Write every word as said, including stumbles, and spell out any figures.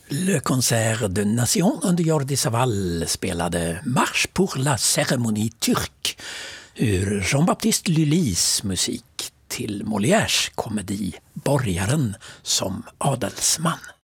Le Concert de Nation under Jordi Savall spelade Marche pour la cérémonie turque ur Jean-Baptiste Lully's musik till Molières komedi Borgaren som adelsman.